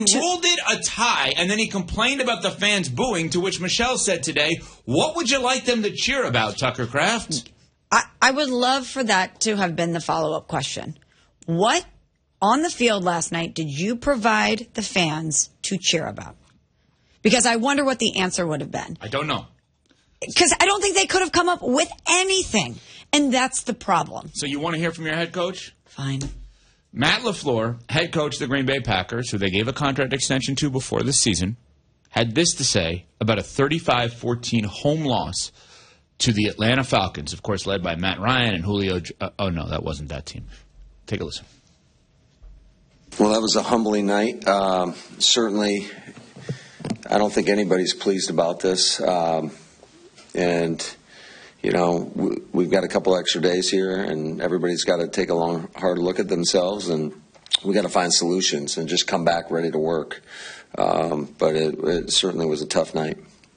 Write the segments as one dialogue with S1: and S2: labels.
S1: ruled it a tie, and then he complained about the fans booing, to which Michelle said today, what would you like them to cheer about, Tucker Kraft?
S2: I would love for that to have been the follow-up question. What on the field last night did you provide the fans to cheer about? Because I wonder what the answer would have been.
S1: I don't know.
S2: Because I don't think they could have come up with anything, and that's the problem.
S1: So you want to hear from your head coach?
S2: Fine.
S1: Matt LaFleur, head coach of the Green Bay Packers, who they gave a contract extension to before the season, had this to say about a 35-14 home loss to the Atlanta Falcons, of course, led by Matt Ryan and Julio. Oh, no, that wasn't that team. Take a listen.
S3: Well, that was a humbling night. Certainly, I don't think anybody's pleased about this. And, you know, we've got a couple extra days here, and everybody's got to take a long, hard look at themselves, and we got to find solutions and just come back ready to work. But it certainly was a tough night.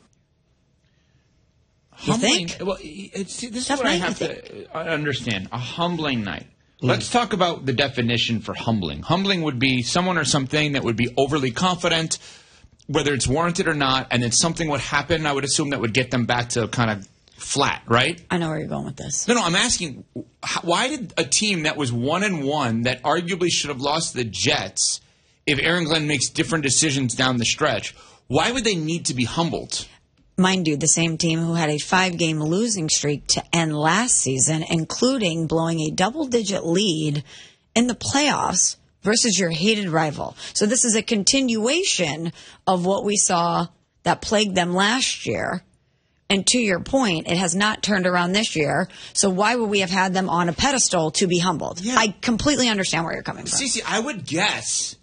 S1: Humbling. Well, this is what I have to understand. A humbling night. Let's talk about the definition for humbling. Humbling would be someone or something that would be overly confident, whether it's warranted or not, and then something would happen, I would assume, that would get them back to kind of flat, right?
S2: I know where you're going with this.
S1: No, I'm asking, why did a team that was 1-1 that arguably should have lost the Jets, if Aaron Glenn makes different decisions down the stretch, why would they need to be humbled?
S2: Mind you, the same team who had a 5-game losing streak to end last season, including blowing a double-digit lead in the playoffs versus your hated rival. So this is a continuation of what we saw that plagued them last year. And to your point, it has not turned around this year. So why would we have had them on a pedestal to be humbled? Yeah. I completely understand where you're coming from.
S1: Cece, I would guess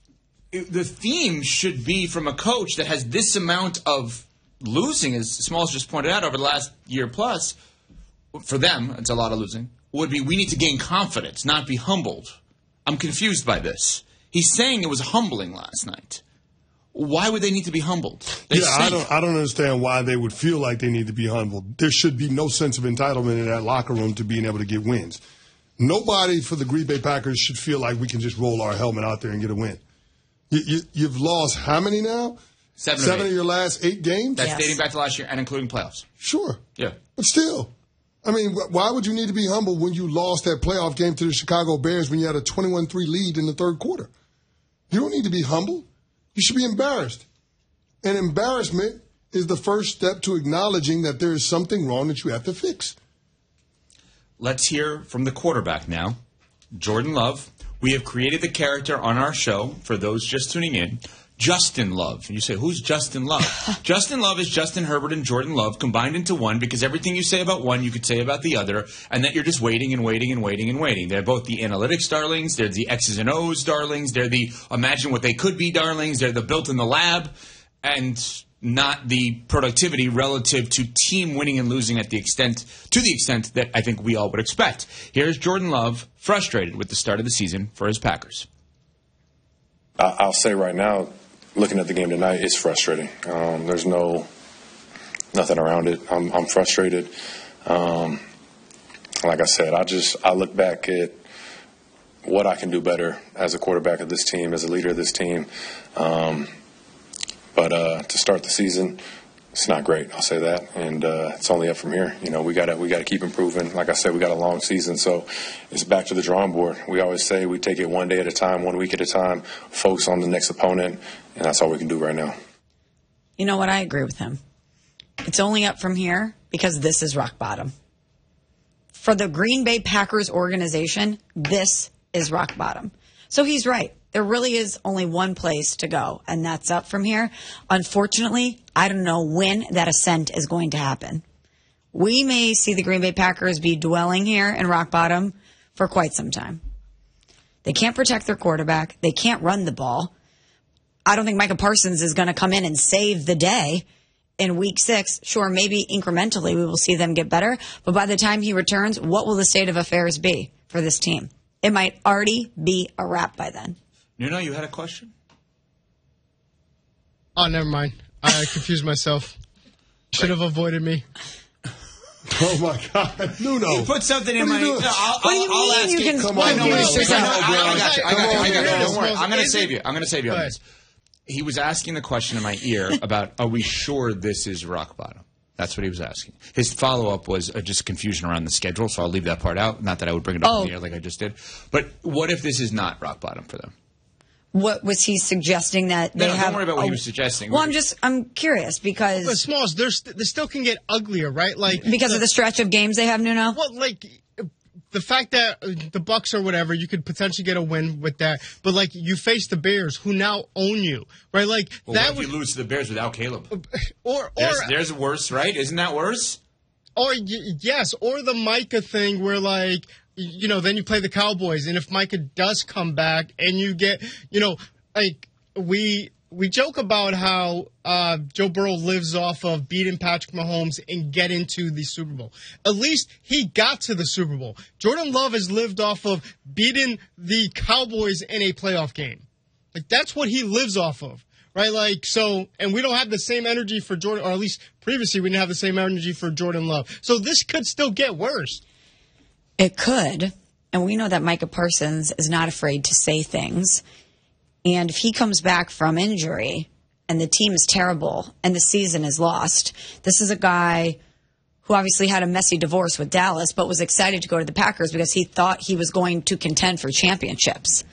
S1: the theme should be from a coach that has this amount of losing, as Smalls just pointed out, over the last year plus. For them, it's a lot of losing. Would be, we need to gain confidence, not be humbled. I'm confused by this. He's saying it was humbling last night. Why would they need to be humbled?
S4: I don't understand why they would feel like they need to be humbled. There should be no sense of entitlement in that locker room to being able to get wins. Nobody for the Green Bay Packers should feel like we can just roll our helmet out there and get a win. You've lost how many now? Seven of your last 8 games?
S1: That's dating back to last year and including playoffs.
S4: Sure.
S1: Yeah.
S4: But still, I mean, why would you need to be humble when you lost that playoff game to the Chicago Bears when you had a 21-3 lead in the third quarter? You don't need to be humble. You should be embarrassed. And embarrassment is the first step to acknowledging that there is something wrong that you have to fix.
S1: Let's hear from the quarterback now, Jordan Love. We have created the character on our show, for those just tuning in, Justin Love. And you say, who's Justin Love? Justin Love is Justin Herbert and Jordan Love combined into one, because everything you say about one, you could say about the other, and that you're just waiting and waiting and waiting and waiting. They're both the analytics darlings. They're the X's and O's darlings. They're the imagine what they could be darlings. They're the built in the lab, and not the productivity relative to team winning and losing to the extent that I think we all would expect. Here's Jordan Love, frustrated with the start of the season for his Packers.
S5: I'll say right now, looking at the game tonight, it's frustrating. There's nothing around it. I'm frustrated. Like I said, I look back at what I can do better as a quarterback of this team, as a leader of this team. But to start the season, it's not great. I'll say that, and it's only up from here. You know, we gotta keep improving. Like I said, we got a long season, so it's back to the drawing board. We always say we take it one day at a time, 1 week at a time, focus on the next opponent, and that's all we can do right now.
S2: You know what? I agree with him. It's only up from here because this is rock bottom. For the Green Bay Packers organization, this is rock bottom. So he's right. There really is only one place to go, and that's up from here. Unfortunately, I don't know when that ascent is going to happen. We may see the Green Bay Packers be dwelling here in rock bottom for quite some time. They can't protect their quarterback. They can't run the ball. I don't think Micah Parsons is going to come in and save the day in week 6. Sure, maybe incrementally we will see them get better, but by the time he returns, what will the state of affairs be for this team? It might already be a wrap by then.
S1: Nuno, you had a question?
S6: Oh, never mind. I confused myself. Should have avoided me.
S4: Oh, my God. Nuno.
S1: You put something in my...
S2: What do you mean
S1: ask
S2: you can...
S4: Come on,
S1: I got you.
S4: Come on,
S1: Don't worry. I'm going to save you. I'm going to save you on this. He was asking the question in my ear about, are we sure this is rock bottom? That's what he was asking. His follow-up was just confusion around the schedule, so I'll leave that part out. Not that I would bring it up in the air like I just did. But what if this is not rock bottom for them?
S2: What was he suggesting that they have?
S1: Don't worry about what he was suggesting.
S2: Well, I'm curious because.
S6: But Smalls, they still can get uglier, right? Like
S2: because of the stretch of games they have, Nuno?
S6: Well, like the fact that the Bucks or whatever, you could potentially get a win with that. But like you face the Bears, who now own you, right? Like
S1: well,
S6: that.
S1: What if you lose to the Bears without Caleb?
S6: Or
S1: there's worse, right? Isn't that worse?
S6: Or yes, or the Micah thing where like. Then you play the Cowboys, and if Micah does come back, and you get, like we joke about how Joe Burrow lives off of beating Patrick Mahomes and get into the Super Bowl. At least he got to the Super Bowl. Jordan Love has lived off of beating the Cowboys in a playoff game. Like that's what he lives off of. Right, like, so, and we don't have the same energy for Jordan, or at least previously we didn't have the same energy for Jordan Love. So this could still get worse.
S2: It could, and we know that Micah Parsons is not afraid to say things. And if he comes back from injury and the team is terrible and the season is lost, this is a guy who obviously had a messy divorce with Dallas but was excited to go to the Packers because he thought he was going to contend for championships.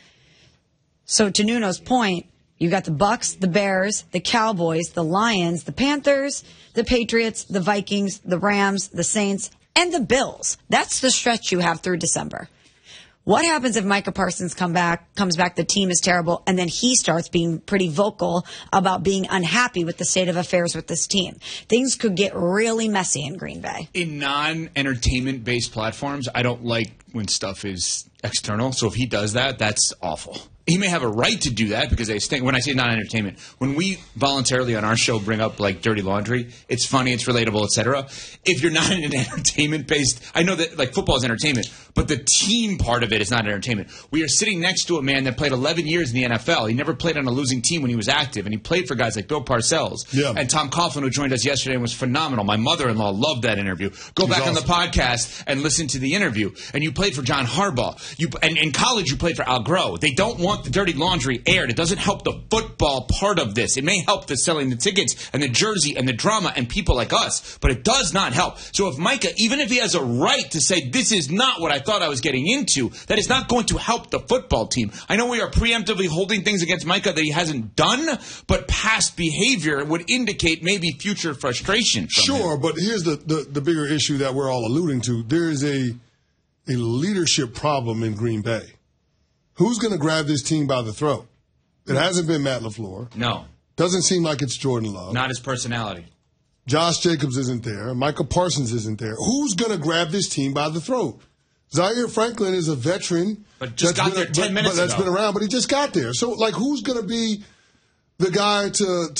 S2: So to Nuno's point, you got the Bucks, the Bears, the Cowboys, the Lions, the Panthers, the Patriots, the Vikings, the Rams, the Saints, and the Bills. That's the stretch you have through December. What happens if Micah Parsons comes back, the team is terrible, and then he starts being pretty vocal about being unhappy with the state of affairs with this team? Things could get really messy in Green Bay.
S1: In non-entertainment-based platforms, I don't like when stuff is external. So if he does that, that's awful. He may have a right to do that because they stink. When I say non-entertainment, when we voluntarily on our show bring up like dirty laundry, it's funny, it's relatable, etc. If you're not in an entertainment-based, I know that like football is entertainment, but the team part of it is not entertainment. We are sitting next to a man that played 11 years in the NFL. He never played on a losing team when he was active, and he played for guys like Bill Parcells and Tom Coughlin, who joined us yesterday and was phenomenal. My mother-in-law loved that interview. Go back on the podcast and listen to the interview. And you played for John Harbaugh. And in college, you played for Al Groh. They don't want the dirty laundry aired. It doesn't help the football part of this. It may help the selling the tickets and the jersey and the drama and people like us, but it does not help. So if Micah, even if he has a right to say, this is not what I thought I was getting into, that is not going to help the football team. I know we are preemptively holding things against Micah that he hasn't done, but past behavior would indicate maybe future frustration from him.
S4: Sure, but here's the bigger issue that we're all alluding to. There is a leadership problem in Green Bay. Who's going to grab this team by the throat? It hasn't been Matt LaFleur.
S1: No.
S4: Doesn't seem like it's Jordan Love.
S1: Not his personality.
S4: Josh Jacobs isn't there. Micah Parsons isn't there. Who's going to grab this team by the throat? Zaire Franklin is a veteran.
S1: But just got there 10 minutes ago.
S4: That's been around, but he just got there. So, like, who's going to be the guy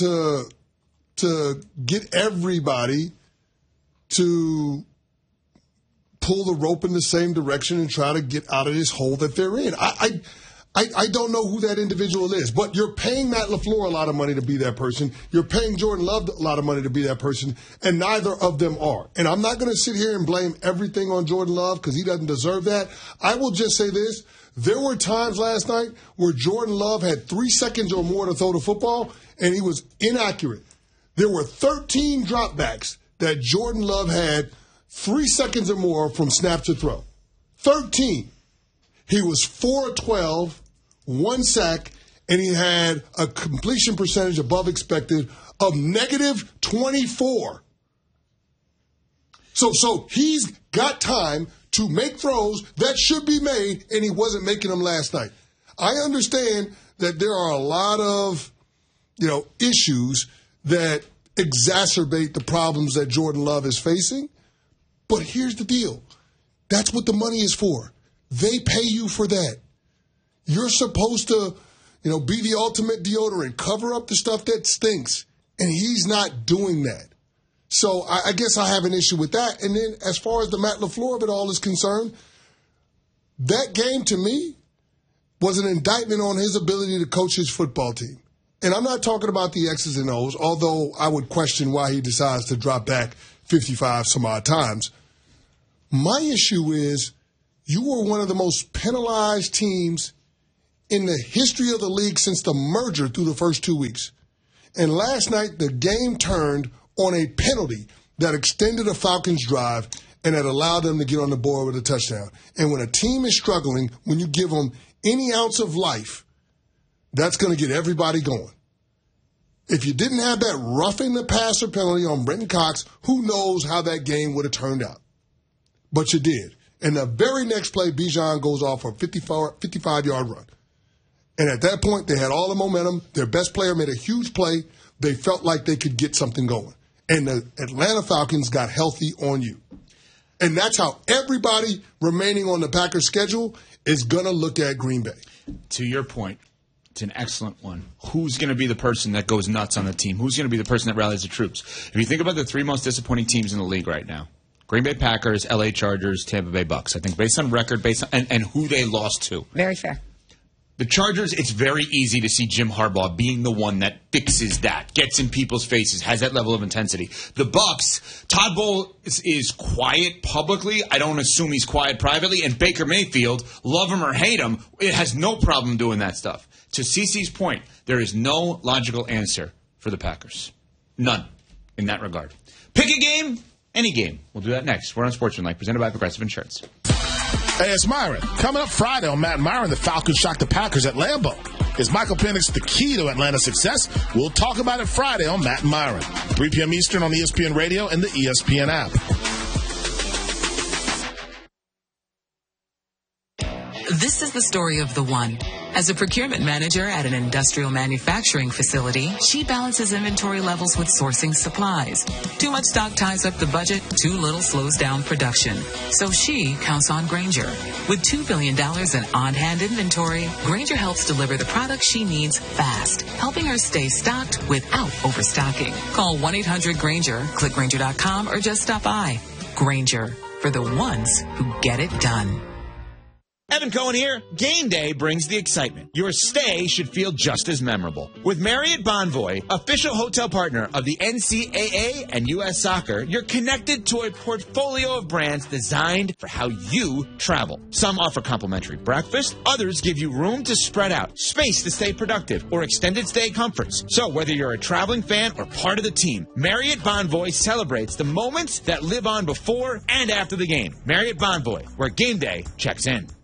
S4: to get everybody to pull the rope in the same direction and try to get out of this hole that they're in? I don't know who that individual is, but you're paying Matt LaFleur a lot of money to be that person. You're paying Jordan Love a lot of money to be that person, and neither of them are. And I'm not going to sit here and blame everything on Jordan Love because he doesn't deserve that. I will just say this. There were times last night where Jordan Love had 3 seconds or more to throw the football, and he was inaccurate. There were 13 dropbacks that Jordan Love had 3 seconds or more from snap to throw. 13. He was 4 of 12, 1 sack, and he had a completion percentage above expected of negative 24. So he's got time to make throws that should be made, and he wasn't making them last night. I understand that there are a lot of, issues that exacerbate the problems that Jordan Love is facing. But here's the deal. That's what the money is for. They pay you for that. You're supposed to, be the ultimate deodorant, cover up the stuff that stinks. And he's not doing that. So I guess I have an issue with that. And then as far as the Matt LaFleur of it all is concerned, that game to me was an indictment on his ability to coach his football team. And I'm not talking about the X's and O's, although I would question why he decides to drop back 55 some odd times. My issue is you were one of the most penalized teams in the history of the league since the merger through the first 2 weeks. And last night, the game turned on a penalty that extended a Falcons drive and that allowed them to get on the board with a touchdown. And when a team is struggling, when you give them any ounce of life, that's going to get everybody going. If you didn't have that roughing the passer penalty on Brenton Cox, who knows how that game would have turned out. But you did. And the very next play, Bijan goes off for a 55-yard run. And at that point, they had all the momentum. Their best player made a huge play. They felt like they could get something going. And the Atlanta Falcons got healthy on you. And that's how everybody remaining on the Packers schedule is going to look at Green Bay.
S1: To your point, it's an excellent one. Who's going to be the person that goes nuts on the team? Who's going to be the person that rallies the troops? If you think about the three most disappointing teams in the league right now, Green Bay Packers, LA Chargers, Tampa Bay Bucks. I think based on record, and who they lost to.
S2: Very fair.
S1: The Chargers, it's very easy to see Jim Harbaugh being the one that fixes that, gets in people's faces, has that level of intensity. The Bucks, Todd Bowles is quiet publicly. I don't assume he's quiet privately. And Baker Mayfield, love him or hate him, it has no problem doing that stuff. To CeCe's point, there is no logical answer for the Packers. None in that regard. Pick a game, any game. We'll do that next. We're on Sportsmanlike, presented by Progressive Insurance.
S7: Hey, it's Myron. Coming up Friday on Matt and Myron, the Falcons shocked the Packers at Lambeau. Is Michael Penix the key to Atlanta's success? We'll talk about it Friday on Matt and Myron, 3 p.m. Eastern on ESPN Radio and the ESPN app.
S8: This is the story of the one. As a procurement manager at an industrial manufacturing facility, she balances inventory levels with sourcing supplies. Too much stock ties up the budget, too little slows down production. So she counts on Grainger. With $2 billion in on-hand inventory, Grainger helps deliver the products she needs fast, helping her stay stocked without overstocking. Call 1-800-GRAINGER, click Grainger.com, or just stop by. Grainger, for the ones who get it done.
S1: Evan Cohen here. Game day brings the excitement. Your stay should feel just as memorable. With Marriott Bonvoy, official hotel partner of the NCAA and U.S. Soccer, you're connected to a portfolio of brands designed for how you travel. Some offer complimentary breakfast, others give you room to spread out, space to stay productive, or extended stay comforts. So whether you're a traveling fan or part of the team, Marriott Bonvoy celebrates the moments that live on before and after the game. Marriott Bonvoy, where game day checks in.